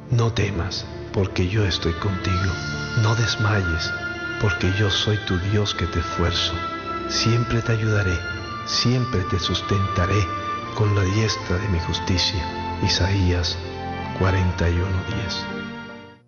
No temas, porque yo estoy contigo. No desmayes, porque yo soy tu Dios que te esfuerzo. Siempre te ayudaré, siempre te sustentaré con la diestra de mi justicia. Isaías 41:10.